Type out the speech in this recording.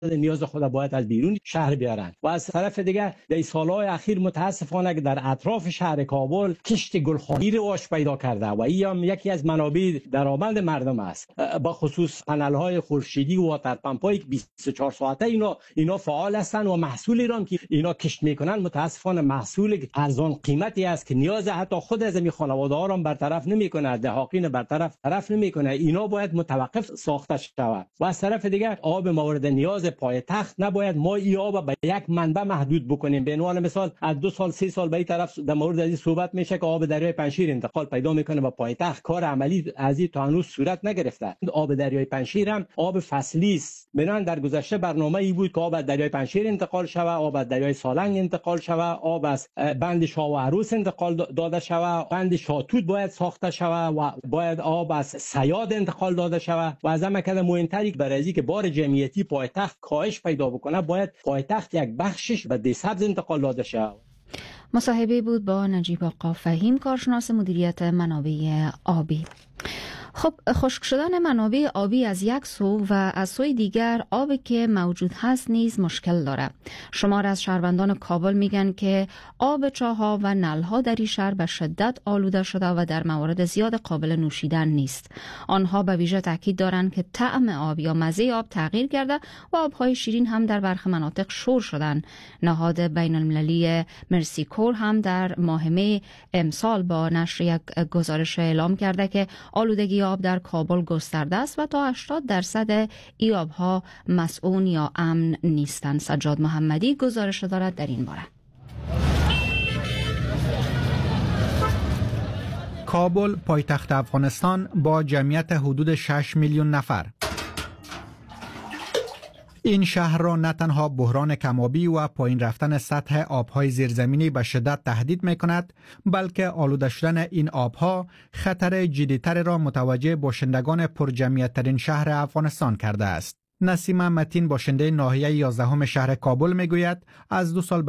نیاز خود باید از بیرون شهر بیارن. و از طرف دیگه در سالهای اخیر متاسفانه که در اطراف شهر کابل کشت گلخانی رواج پیدا کرده و این هم یکی از منابع درآمد مردم است. با خصوص پنل‌های خورشیدی و واتر پمپ‌های 24 ساعته اینا فعال هستند و محصولی را که اینا کشت میکنن متاسفانه محصول ارزان قیمتی است که نیاز حتی خود از این خانواده‌ها را برطرف نمیکنه، دهاقین برطرف نمیکنه. اینا باید متوقف ساخته شود. و از طرف دیگه آب مورد نیاز پایتخت نباید ما این آب به یک منبع محدود بکنیم. به عنوان مثال از 2 سال 3 سال به این طرف در مورد از این صحبت میشه که آب دریای پنجشیر انتقال پیدا میکنه به پایتخت. کار عملی از این تا هنوز صورت نگرفته. آب دریای پنجشیر هم آب فصلی است. بنان در گذشته برنامه ای بود که آب از دریای پنجشیر انتقال شود، آب از دریای سالنگ انتقال شود، آب از بند شاه و عروس انتقال داده شود، بند شاتوت باید ساخته شود و باید آب از صیاد انتقال داده شود. و از همه کده مهمتری برای از اینکه بار جمعیتی پایتخت کاهش پیدا بکنه باید پایتخت یک بخشش به دهسبز انتقال داده شود. مصاحبه بود با نجیب آقا فهیم، کارشناس مدیریت منابع آبی. خب، خشک شدن منابع آبی از یک سو و از سوی دیگر آبی که موجود هست نیز مشکل داره. شمار از شهروندان کابل میگن که آب چاه‌ها و نل‌ها در این شهر به شدت آلوده شده و در موارد زیاد قابل نوشیدن نیست. آنها به ویژه تاکید دارند که طعم آب یا مزه آب تغییر کرده و آب‌های شیرین هم در برخی مناطق شور شدن. نهاد بین المللی مرسی کور هم در ماه می امسال با نشر یک گزارش اعلام کرده که آلودگی آب در کابل گسترده است و تا 80% ای آب‌ها مسئول یا امن نیستند. سجاد محمدی گزارش دارد در این باره. کابل پایتخت افغانستان با جمعیت حدود 6 میلیون نفر. این شهر را نه تنها بحران کم‌آبی و پایین رفتن سطح آب‌های زیرزمینی به شدت تهدید می‌کند، بلکه آلوده شدن این آب‌ها خطر جدی‌تر را متوجه باشندگان پرجمعیت‌ترین شهر افغانستان کرده است. نسیم متین باشنده ناحیه 11 شهر کابل می‌گوید از 2 سال